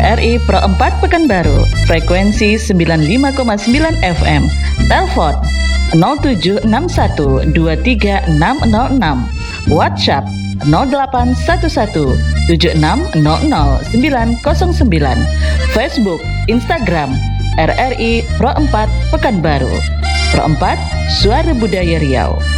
RRI Pro 4 Pekanbaru, frekuensi 95,9 FM, telepon 0761 23606, WhatsApp 0811 7600 Facebook, Instagram RRI Pro 4 Pekanbaru. Pro 4, Suara Budaya Riau.